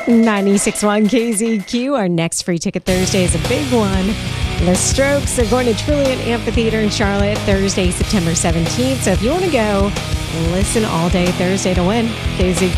96.1 KZQ. Our next free ticket Thursday is a big one. The Strokes are going to Trillium Amphitheater in Charlotte Thursday, September 17th. So if you want to go, listen all day Thursday to win. KZQ.